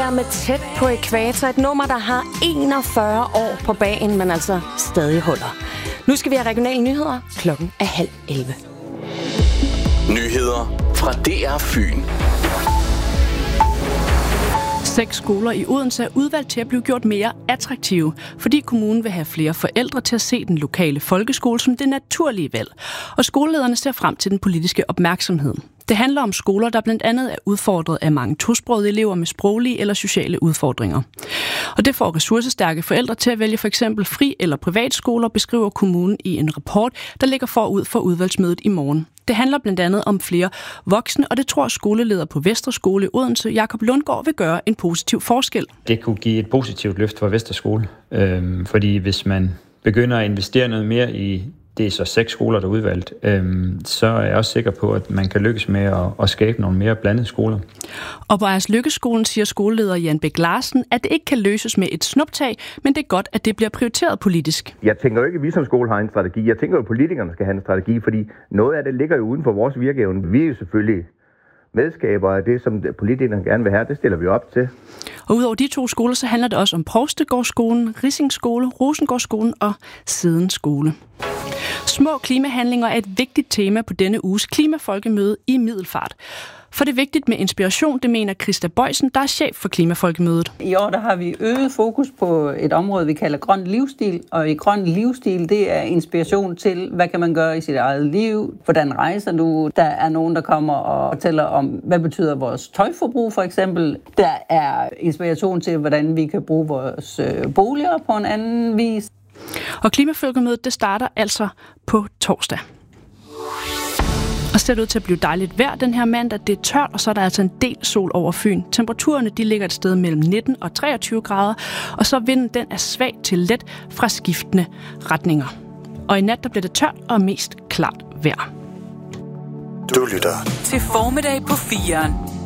her med Tæt på ækvator. Et nummer, der har 41 år på bagen, men altså stadig holder. Nu skal vi have regionale nyheder. Klokken er 10:30. Nyheder fra DR Fyn. 6 skoler i Odense er udvalgt til at blive gjort mere attraktive, fordi kommunen vil have flere forældre til at se den lokale folkeskole som det naturlige valg, og skolelederne ser frem til den politiske opmærksomhed. Det handler om skoler, der blandt andet er udfordret af mange tosprogede elever med sproglige eller sociale udfordringer. Og det får ressourcestærke forældre til at vælge for eksempel fri- eller privatskoler, beskriver kommunen i en rapport, der ligger forud for udvalgsmødet i morgen. Det handler blandt andet om flere voksne, og det tror skoleleder på Vestre Skole i Odense, Jakob Lundgaard, vil gøre en positiv forskel. Det kunne give et positivt løft for Vestre Skole, fordi hvis man begynder at investere noget mere i, det er så 6 skoler, der er udvalgt, så er jeg også sikker på, at man kan lykkes med at skabe nogle mere blandede skoler. Og på Ejers Lykkeskolen siger skoleleder Jan Bæk Larsen, at det ikke kan løses med et snuptag, men det er godt, at det bliver prioriteret politisk. Jeg tænker jo ikke, at vi som skole har en strategi. Jeg tænker jo, at politikerne skal have en strategi, fordi noget af det ligger jo uden for vores virkeevne. Vi er jo selvfølgelig medskabere af det, som politikerne gerne vil have. Det stiller vi op til. Og udover de 2 skoler, så handler det også om Provstegårdsskolen, Rissing Skole, Rosengårdsskolen og Siden Skole. Små klimahandlinger er et vigtigt tema på denne uges klimafolkemøde i Middelfart. For det er vigtigt med inspiration, det mener Christa Bøjsen, der er chef for klimafolkemødet. I år der har vi øget fokus på et område, vi kalder grøn livsstil. Og i grøn livsstil, det er inspiration til, hvad kan man gøre i sit eget liv? Hvordan rejser du? Der er nogen, der kommer og fortæller om, hvad betyder vores tøjforbrug for eksempel. Der er inspiration til, hvordan vi kan bruge vores boliger på en anden vis. Og klimafolkemødet, det starter altså på torsdag. Og ser det ud til at blive dejligt vejr den her mandag. Det er tørt, og så er der altså en del sol over Fyn. Temperaturerne de ligger et sted mellem 19 og 23 grader, og så vinden den er svag til let fra skiftende retninger. Og i nat der bliver det tørt og mest klart vejr. Du lytter til Formiddag på 4'eren.